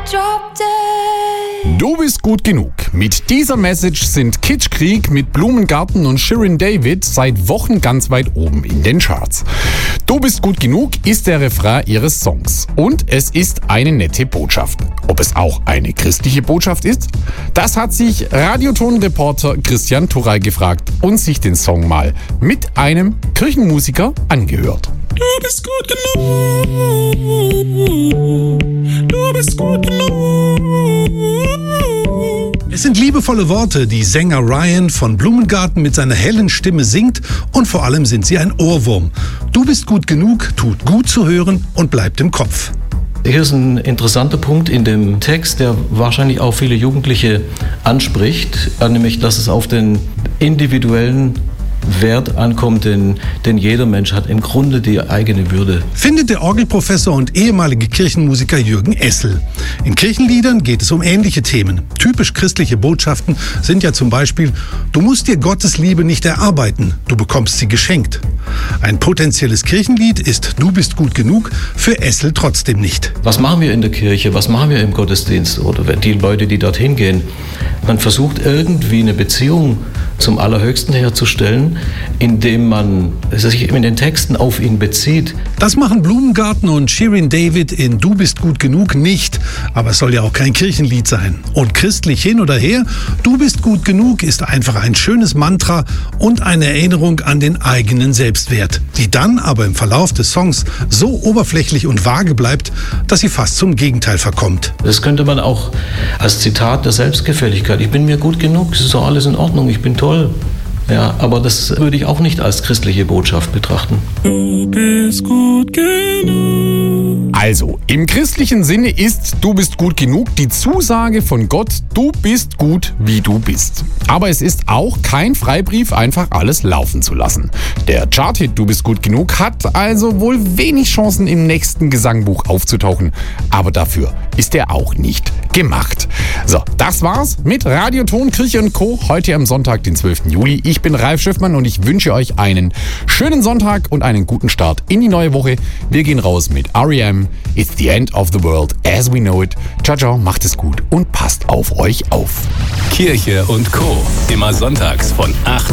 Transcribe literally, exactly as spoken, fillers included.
drop dead. Du bist gut genug. Mit dieser Message sind Kitschkrieg mit Blumengarten und Shirin David seit Wochen ganz weit oben in den Charts. Du bist gut genug ist der Refrain ihres Songs. Und es ist eine nette Botschaft. Ob es auch eine christliche Botschaft ist? Das hat sich Radioton-Reporter Christian Turrey gefragt und sich den Song mal mit einem Kirchenmusiker angehört. Du bist gut genug. Du bist gut genug. Es sind liebevolle Worte, die Sänger Ryan von Blumengarten mit seiner hellen Stimme singt, und vor allem sind sie ein Ohrwurm. Du bist gut genug, tut gut zu hören und bleibt im Kopf. Hier ist ein interessanter Punkt in dem Text, der wahrscheinlich auch viele Jugendliche anspricht, nämlich dass es auf den individuellen Wert ankommt, denn, denn jeder Mensch hat im Grunde die eigene Würde. Findet der Orgelprofessor und ehemalige Kirchenmusiker Jürgen Essel. In Kirchenliedern geht es um ähnliche Themen. Typisch christliche Botschaften sind ja zum Beispiel: Du musst dir Gottes Liebe nicht erarbeiten, du bekommst sie geschenkt. Ein potenzielles Kirchenlied ist Du bist gut genug für Essel trotzdem nicht. Was machen wir in der Kirche, was machen wir im Gottesdienst oder die Leute, die dorthin gehen? Man versucht irgendwie eine Beziehung zum Allerhöchsten herzustellen, indem man sich in den Texten auf ihn bezieht. Das machen Blumengarten und Shirin David in Du bist gut genug nicht, aber es soll ja auch kein Kirchenlied sein. Und christlich hin oder her, Du bist gut genug ist einfach ein schönes Mantra und eine Erinnerung an den eigenen Selbstwert, die dann aber im Verlauf des Songs so oberflächlich und vage bleibt, dass sie fast zum Gegenteil verkommt. Das könnte man auch als Zitat der Selbstgefälligkeit: Ich bin mir gut genug, es ist doch alles in Ordnung, ich bin toll. Ja, aber das würde ich auch nicht als christliche Botschaft betrachten. Du bist gut genug. Also, im christlichen Sinne ist Du bist gut genug die Zusage von Gott, du bist gut, wie du bist. Aber es ist auch kein Freibrief, einfach alles laufen zu lassen. Der Charthit Du bist gut genug hat also wohl wenig Chancen, im nächsten Gesangbuch aufzutauchen. Aber dafür ist er auch nicht gemacht. So, das war's mit Radioton Kirche und Co. heute am Sonntag, den zwölften Juli. Ich bin Ralf Schiffmann und ich wünsche euch einen schönen Sonntag und einen guten Start in die neue Woche. Wir gehen raus mit R E M. It's the end of the world as we know it. Ciao, ciao, macht es gut und passt auf euch auf. Kirche und Co. Immer sonntags von acht